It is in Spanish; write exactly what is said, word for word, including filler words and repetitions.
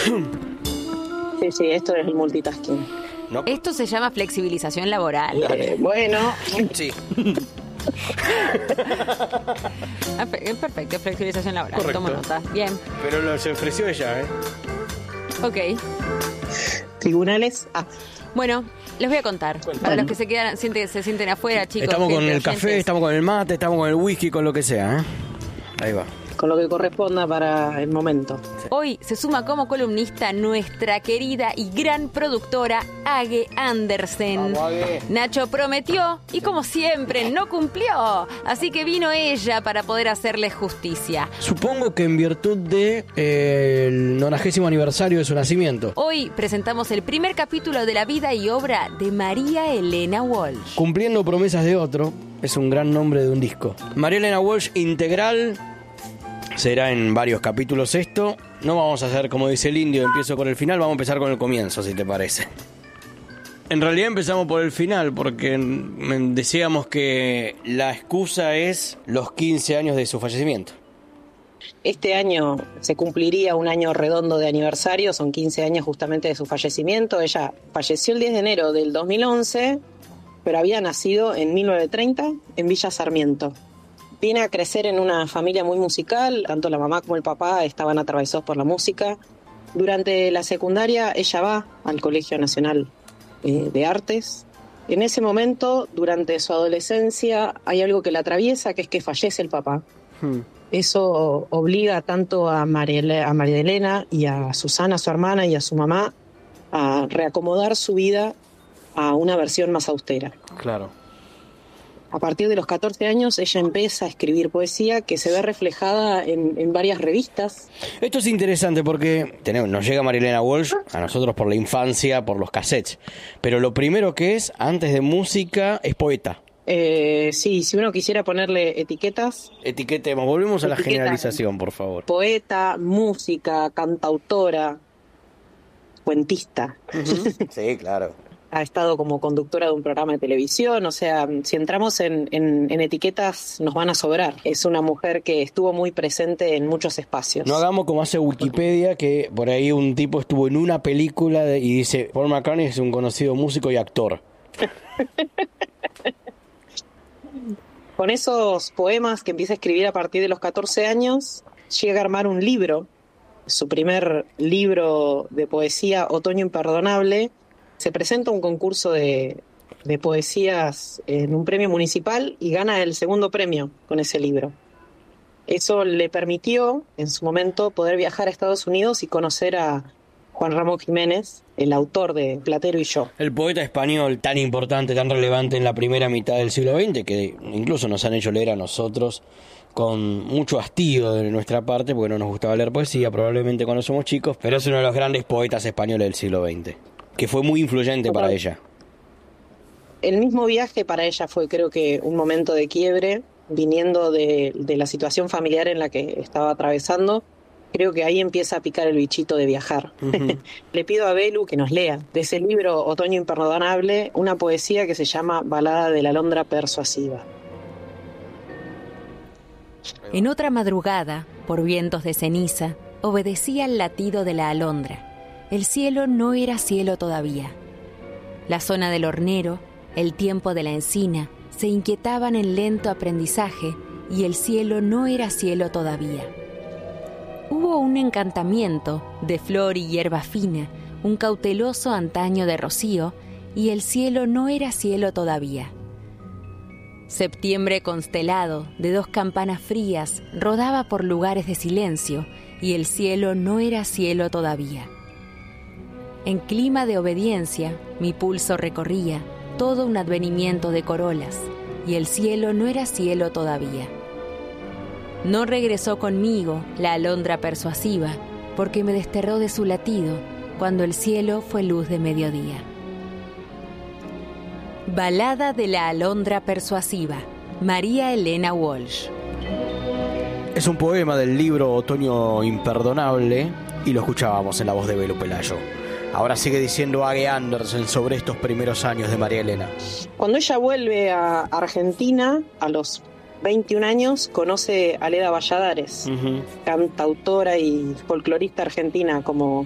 Sí, sí, esto es el multitasking. No. Esto se llama flexibilización laboral. Eh, bueno, Sí. Ah, pe- perfecto, flexibilización laboral. Correcto. Tomo nota. Bien. Pero lo se ofreció ella, ¿eh? Ok. tribunales. Ah, Bueno, les voy a contar. Para los que se quedan, sienten, se sienten afuera, chicos. Estamos con gente, el oyentes. café, estamos con el mate, estamos con el whisky, con lo que sea, ¿eh? Ahí va. con lo que corresponda para el momento. Hoy se suma como columnista nuestra querida y gran productora Age Andersen. Vamos, Age. Nacho prometió y como siempre no cumplió. Así que vino ella para poder hacerle justicia. Supongo que en virtud de eh, el nonagésimo aniversario de su nacimiento. Hoy presentamos el primer capítulo de la vida y obra de María Elena Walsh. Cumpliendo promesas de otro, es un gran nombre de un disco. María Elena Walsh integral. Será en varios capítulos esto. No vamos a hacer como dice el indio, empiezo por el final, vamos a empezar con el comienzo, si te parece. En realidad empezamos por el final, porque mm, decíamos que la excusa es los quince años de su fallecimiento. Este año se cumpliría un año redondo de aniversario, son quince años justamente de su fallecimiento. Ella falleció el diez de enero del dos mil once, pero había nacido en mil novecientos treinta en Villa Sarmiento. Viene a crecer en una familia muy musical, tanto la mamá como el papá estaban atravesados por la música. Durante la secundaria ella va al Colegio Nacional eh, de Artes. En ese momento, durante su adolescencia, hay algo que la atraviesa, que es que fallece el papá. Hmm. Eso obliga tanto a María, a María Elena y a Susana, su hermana, y a su mamá a reacomodar su vida a una versión más austera. Claro. A partir de los catorce años ella empieza a escribir poesía que se ve reflejada en, en varias revistas. Esto es interesante porque tenemos, nos llega María Elena Walsh a nosotros por la infancia, por los cassettes. Pero lo primero que es, antes de música, es poeta. Eh, sí, si uno quisiera ponerle etiquetas, Etiquetemos, volvemos a la Etiqueta. generalización, por favor. poeta, música, cantautora, cuentista. Sí, claro. Ha estado como conductora de un programa de televisión, o sea, si entramos en, en, en etiquetas nos van a sobrar. Es una mujer que estuvo muy presente en muchos espacios. No hagamos como hace Wikipedia, que por ahí un tipo estuvo en una película de- y dice, Paul McCartney es un conocido músico y actor. Con esos poemas que empieza a escribir a partir de los catorce años, llega a armar un libro, su primer libro de poesía, Otoño Imperdonable. Se presenta a un concurso de, de poesías en un premio municipal y gana el segundo premio con ese libro. Eso le permitió, en su momento, poder viajar a Estados Unidos y conocer a Juan Ramón Jiménez, el autor de Platero y yo. El poeta español tan importante, tan relevante en la primera mitad del siglo veinte, que incluso nos han hecho leer a nosotros con mucho hastío de nuestra parte, porque no nos gustaba leer poesía, probablemente cuando somos chicos, pero es uno de los grandes poetas españoles del siglo veinte, que fue muy influyente para ella. El mismo viaje para ella fue, creo que, un momento de quiebre, viniendo de, de la situación familiar en la que estaba atravesando. Creo que ahí empieza a picar el bichito de viajar. Uh-huh. Le pido a Belu que nos lea de ese libro Otoño Imperdonable una poesía que se llama Balada de la Alondra Persuasiva. En otra madrugada, por vientos de ceniza, obedecía el latido de la alondra. El cielo no era cielo todavía. La zona del hornero, el tiempo de la encina, se inquietaban en lento aprendizaje y el cielo no era cielo todavía. Hubo un encantamiento de flor y hierba fina, un cauteloso antaño de rocío, y el cielo no era cielo todavía. Septiembre constelado, de dos campanas frías, rodaba por lugares de silencio, y el cielo no era cielo todavía. En clima de obediencia, mi pulso recorría todo un advenimiento de corolas, y el cielo no era cielo todavía. No regresó conmigo la alondra persuasiva, porque me desterró de su latido cuando el cielo fue luz de mediodía. Balada de la alondra persuasiva, María Elena Walsh. Es un poema del libro Otoño Imperdonable y lo escuchábamos en la voz de Belu Pelayo. Ahora sigue diciendo Age Andersen sobre estos primeros años de María Elena. Cuando ella vuelve a Argentina, a los veintiún años, conoce a Leda Valladares, uh-huh. cantautora y folclorista argentina, como